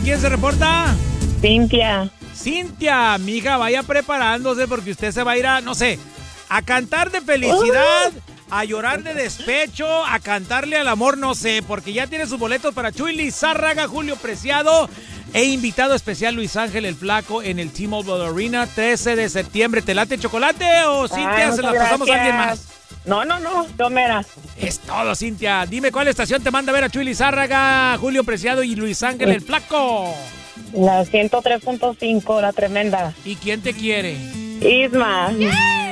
¿quién se reporta? Cintia. Cintia, mija, vaya preparándose porque usted se va a ir a, no sé, a cantar de felicidad, a llorar de despecho, a cantarle al amor, no sé, porque ya tiene sus boletos para Chuy Lizárraga, Julio Preciado e invitado especial Luis Ángel el Flaco en el T-Mobile Arena, 13 de septiembre. ¿Te late chocolate o Cintia se la pasamos a alguien más? No, yo mera. Es todo, Cintia. Dime cuál estación te manda a ver a Chuy Lizárraga, Julio Preciado y Luis Ángel el Flaco. La 103.5, la tremenda. ¿Y quién te quiere? Isma. Yeah.